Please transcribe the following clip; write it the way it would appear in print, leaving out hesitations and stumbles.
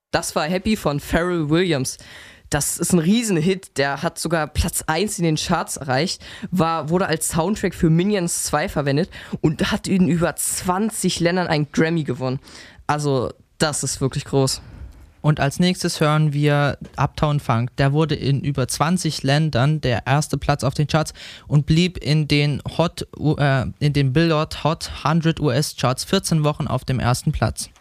Das war Happy von Pharrell Williams. Das ist ein Riesenhit, der hat sogar Platz 1 in den Charts erreicht, wurde als Soundtrack für Minions 2 verwendet und hat in über 20 Ländern einen Grammy gewonnen. Also das ist wirklich groß. Und als nächstes hören wir Uptown Funk. Der wurde in über 20 Ländern der erste Platz auf den Charts und blieb in den Billboard Hot 100 US Charts 14 Wochen auf dem ersten Platz.